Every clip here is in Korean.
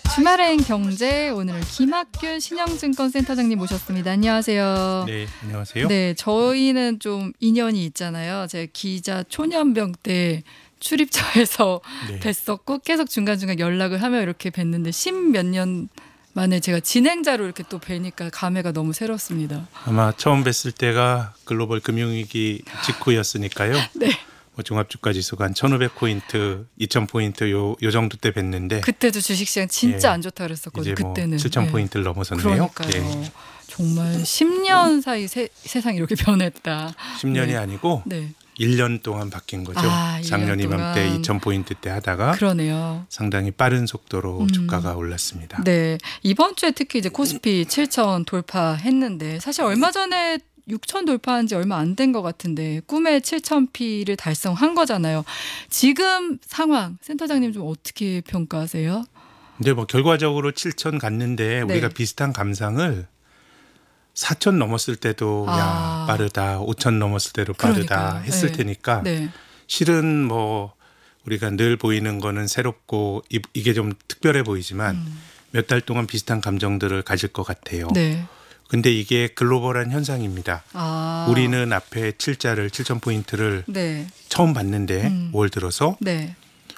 주말엔 경제, 오늘은 김학균 신영증권 센터장님 모셨습니다. 안녕하세요. 네, 안녕하세요. 네, 저희는 좀 인연이 있잖아요. 제가 기자 초년병 때 출입처에서 네. 뵀었고 계속 중간중간 연락을 하며 이렇게 뵀는데 10몇 년 만에 제가 진행자로 이렇게 또 뵈니까 감회가 너무 새롭습니다. 아마 처음 뵀을 때가 글로벌 금융위기 직후였으니까요. 네. 뭐 종합주가지수가 한 1,500포인트, 2,000포인트 요 정도 때 뵀는데 그때도 주식시장 진짜 예, 안 좋다 그랬었거든요. 이제 뭐 그때는. 7,000포인트를 넘어섰네요. 그러니까요. 네. 정말 10년 사이 세상이 이렇게 변했다. 10년이 네. 아니고 네. 1년 동안 바뀐 거죠. 아, 1년 작년 이맘때 동안. 2,000포인트 때 하다가 그러네요. 상당히 빠른 속도로 주가가 올랐습니다. 네. 이번 주에 특히 이제 코스피 7천 돌파했는데 사실 얼마 전에 6천 돌파한 지 얼마 안 된 것 같은데 꿈의 7,000P를 달성한 거잖아요. 지금 상황 센터장님 좀 어떻게 평가하세요? 근데 뭐 결과적으로 7,000 갔는데 네. 우리가 비슷한 감상을 4,000 넘었을 때도 야 빠르다, 5,000 넘었을 때도 빠르다 그러니까요. 했을 네. 테니까 네. 실은 뭐 우리가 늘 보이는 거는 새롭고 이게 좀 특별해 보이지만 몇 달 동안 비슷한 감정들을 가질 것 같아요. 네. 근데 이게 글로벌한 현상입니다. 아. 우리는 앞에 7,000포인트를 네. 처음 봤는데 올 들어서 네.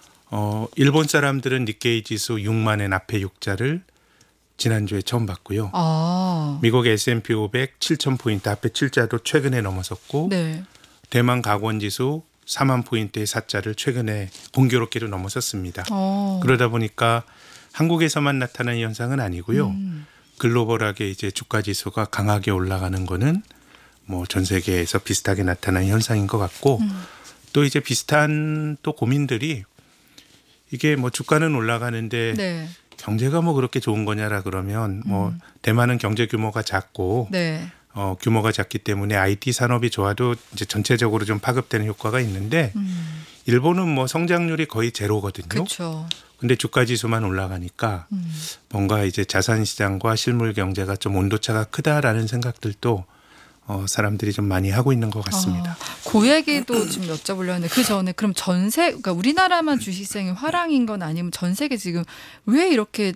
일본 사람들은 니케이 지수 6만엔 앞에 6자를 지난주에 처음 봤고요. 아. 미국 S&P 500 7,000포인트 앞에 7자도 최근에 넘어섰고 네. 대만 가권지수 4만 포인트의 4자를 최근에 공교롭게도 넘어섰습니다. 그러다 보니까 한국에서만 나타나는 현상은 아니고요. 글로벌하게 이제 주가 지수가 강하게 올라가는 거는 뭐 전 세계에서 비슷하게 나타나는 현상인 것 같고 또 이제 비슷한 또 고민들이 이게 뭐 주가는 올라가는데 네. 경제가 뭐 그렇게 좋은 거냐라 그러면 뭐 대만은 경제 규모가 작고 네. 규모가 작기 때문에 IT 산업이 좋아도 이제 전체적으로 좀 파급되는 효과가 있는데 일본은 뭐 성장률이 거의 제로거든요. 그렇죠. 근데 주가 지수만 올라가니까 뭔가 이제 자산 시장과 실물 경제가 좀 온도차가 크다라는 생각들도 사람들이 좀 많이 하고 있는 것 같습니다. 그 얘기도 좀 여쭤보려고 했는데 그 전에 그럼 그러니까 우리나라만 주식시장이 화랑인 건 아니면 전 세계 지금 왜 이렇게